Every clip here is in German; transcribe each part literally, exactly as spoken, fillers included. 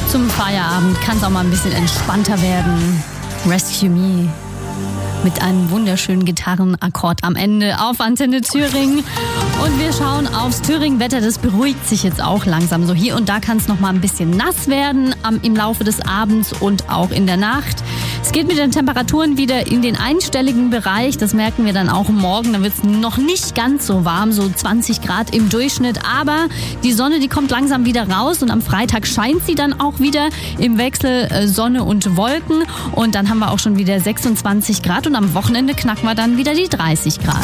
Zum Feierabend kann es auch mal ein bisschen entspannter werden. Rescue Me mit einem wunderschönen Gitarrenakkord am Ende auf Antenne Thüringen. Und wir schauen aufs Thüringen-Wetter. Das beruhigt sich jetzt auch langsam. So hier und da kann es noch mal ein bisschen nass werden am, im Laufe des Abends und auch in der Nacht. Es geht mit den Temperaturen wieder in den einstelligen Bereich. Das merken wir dann auch morgen. Da wird es noch nicht ganz so warm, so zwanzig Grad im Durchschnitt. Aber die Sonne, die kommt langsam wieder raus. Und am Freitag scheint sie dann auch wieder im Wechsel äh, Sonne und Wolken. Und dann haben wir auch schon wieder sechsundzwanzig Grad. Und am Wochenende knacken wir dann wieder die dreißig Grad.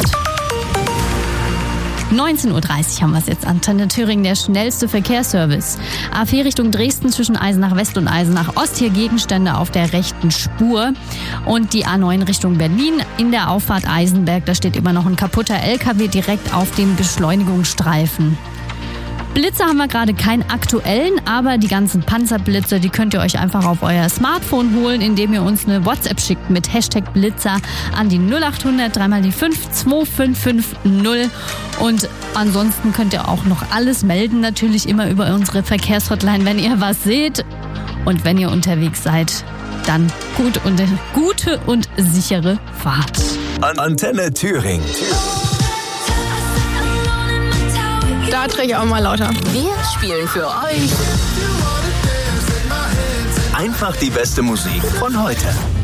neunzehn Uhr dreißig haben wir es jetzt. Antenne Thüringen, der schnellste Verkehrsservice. A vier Richtung Dresden zwischen Eisenach West und Eisenach Ost. Hier Gegenstände auf der rechten Spur. Und die A neun Richtung Berlin in der Auffahrt Eisenberg. Da steht immer noch ein kaputter L K W direkt auf dem Beschleunigungsstreifen. Blitze haben wir gerade keinen aktuellen, aber die ganzen Panzerblitze, die könnt ihr euch einfach auf euer Smartphone holen, indem ihr uns eine WhatsApp schickt mit Hashtag Blitzer an die null acht hundert drei mal die fünf zwei fünf fünf null. Und ansonsten könnt ihr auch noch alles melden, natürlich immer über unsere Verkehrshotline, wenn ihr was seht. Und wenn ihr unterwegs seid, dann gut und, gute und sichere Fahrt. Antenne Thüringen. Da drehe ich auch mal lauter. Wir spielen für euch Einfach die beste Musik von heute.